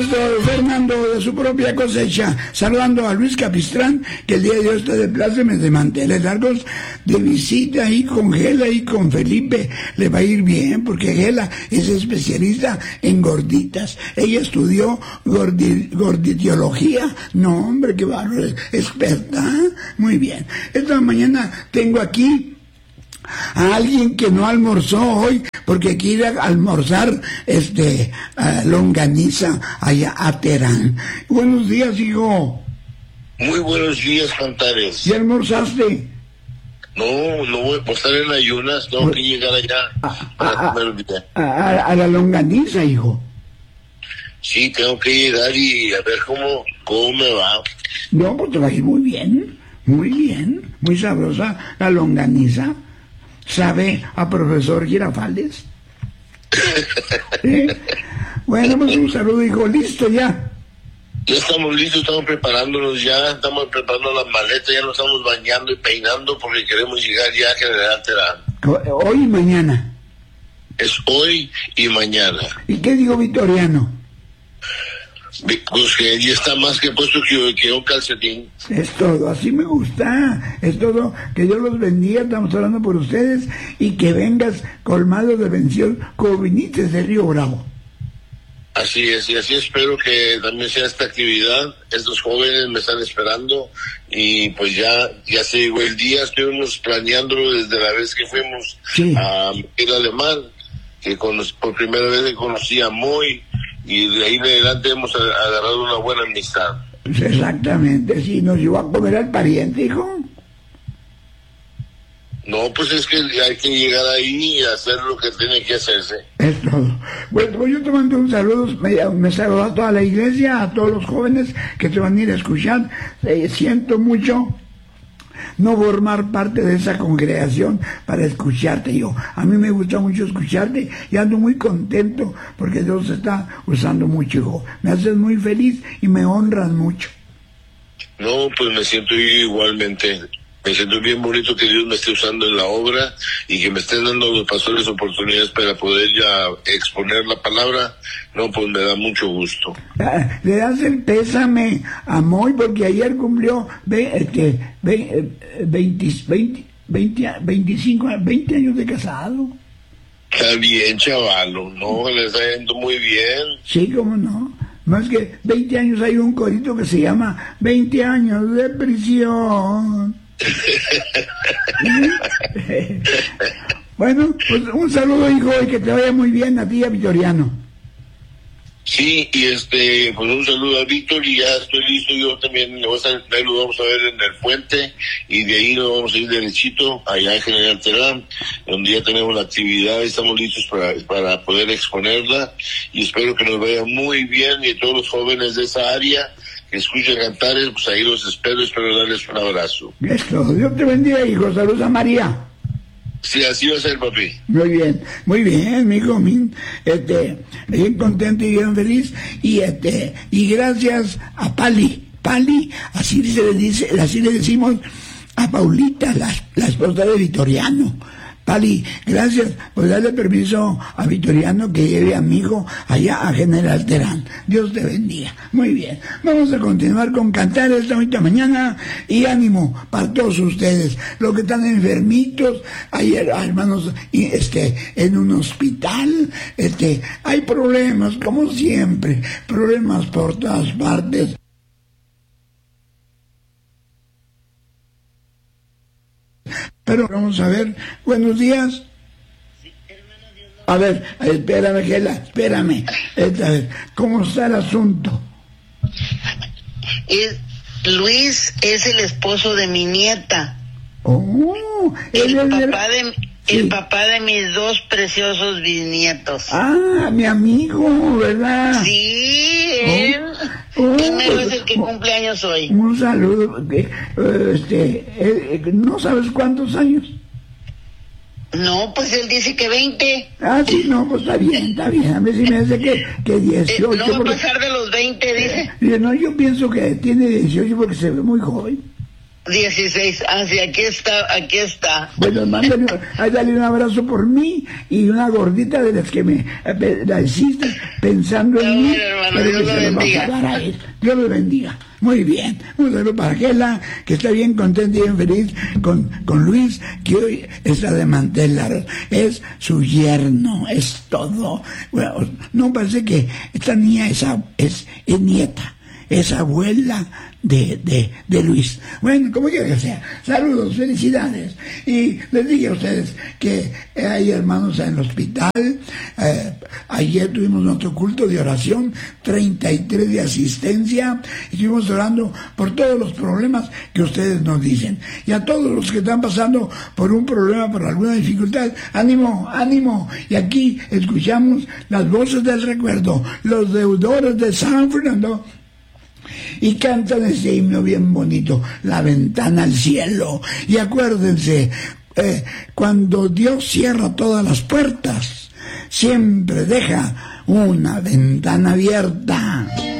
Fernando de su propia cosecha, saludando a Luis Capistrán, que el día de hoy está de plácemes de manteles largos, de visita ahí con Gela y con Felipe. Le va a ir bien, porque Gela es especialista en gorditas. Ella estudió gorditiología. No, hombre, qué bárbaro, experta. Muy bien. Esta mañana tengo aquí a alguien que no almorzó hoy porque quiere almorzar longaniza allá a Terán. Buenos días, hijo. Muy buenos días, Cantares. ¿Ya almorzaste? No voy a estar en ayunas, tengo que llegar allá para comer bien. A la longaniza, hijo. Sí, tengo que llegar y a ver cómo me va. No, pues te va a ir muy bien, muy sabrosa la longaniza. ¿Sabe a profesor Girafales? ¿Sí? Bueno, pues un saludo, hijo. ¿Listo ya? Ya estamos listos, estamos preparándonos ya, estamos preparando las maletas, ya nos estamos bañando y peinando porque queremos llegar ya a General Terán. ¿Hoy y mañana? Es hoy y mañana. ¿Y qué digo Vitoriano? Pues que ya está más que puesto que un calcetín. Es todo, así me gusta, es todo. Que Dios los bendiga, estamos hablando por ustedes, y que vengas colmado de bendición como viniste de Río Bravo. Así es, y así espero que también sea esta actividad. Estos jóvenes me están esperando y pues ya se llegó el día. Estuvimos planeándolo desde la vez que fuimos a ir Alemán, que por primera vez que conocí a Moy, y de ahí en adelante hemos agarrado una buena amistad. Pues exactamente, sí, nos llevó a comer al pariente, hijo. No, pues es que hay que llegar ahí y hacer lo que tiene que hacerse. Es todo. Bueno, pues yo te mando un saludo, me saludo a toda la iglesia, a todos los jóvenes que te van a ir a escuchar. Siento mucho no formar parte de esa congregación para escucharte. A mí me gusta mucho escucharte y ando muy contento porque Dios está usando mucho, hijo. Me haces muy feliz y me honras mucho. No, pues me siento igualmente. Me siento bien bonito que Dios me esté usando en la obra y que me estén dando los pastores oportunidades para poder ya exponer la palabra. No, pues me da mucho gusto. Le das el pésame a Moy porque ayer cumplió 20 años de casado. Está bien, chavalo, no, le está yendo muy bien. Sí, cómo no. Más que 20 años hay un corito que se llama 20 años de prisión. Bueno, pues un saludo, hijo, y que te vaya muy bien a ti y a Vitoriano. Sí, y pues un saludo a Víctor, y ya estoy listo. Yo también ahí lo vamos a ver en el puente, y de ahí nos vamos a ir derechito allá en General Terán, donde ya tenemos la actividad, estamos listos para poder exponerla, y espero que nos vaya muy bien, y todos los jóvenes de esa área que escuchen Cantares, pues ahí los espero darles un abrazo. Esto, Dios te bendiga, hijo. Saludos a María. Sí, así va a ser, papi. Muy bien, mijo. Bien contento y bien feliz. Y gracias a Pali, así le decimos a Paulita, la esposa de Vitoriano. Pali, gracias por darle permiso a Vitoriano que lleve a mi hijo allá a General Terán. Dios te bendiga. Muy bien. Vamos a continuar con cantar esta mañana, y ánimo para todos ustedes. Los que están enfermitos, hay hermanos en un hospital, hay problemas, como siempre, problemas por todas partes. Pero vamos a ver, buenos días. A ver, espérame, Gela, espérame. A ver, ¿cómo está el asunto? Luis es el esposo de mi nieta. Oh, el papá de mis dos preciosos bisnietos. Ah, mi amigo, ¿verdad? Sí, él es el que cumple años hoy. Un saludo. ¿No sabes cuántos años? No, pues él dice que 20. Ah, sí, no, pues está bien. A mí sí me hace que 18. No va a pasar de los 20, dice. No, yo pienso que tiene 18 porque se ve muy joven. 16. Sí, aquí está. Bueno, dale un abrazo por mí y una gordita de las que la hiciste pensando en mí. Hermano, Dios lo bendiga. Dios lo bendiga. Muy bien. Un saludo para Gela, que está bien contenta y bien feliz con Luis, que hoy está de mantel largo. Es su yerno, es todo. Bueno, no parece que esta niña es nieta, es abuela de Luis. Bueno, como quiera que sea, saludos, felicidades. Y les dije a ustedes que hay hermanos en el hospital. Ayer tuvimos nuestro culto de oración, 33 de asistencia. Estuvimos orando por todos los problemas que ustedes nos dicen. Y a todos los que están pasando por un problema, por alguna dificultad, ánimo, ánimo. Y aquí escuchamos las voces del recuerdo, los deudores de San Fernando, y cantan ese himno bien bonito, La ventana al cielo. Y acuérdense, cuando Dios cierra todas las puertas, siempre deja una ventana abierta.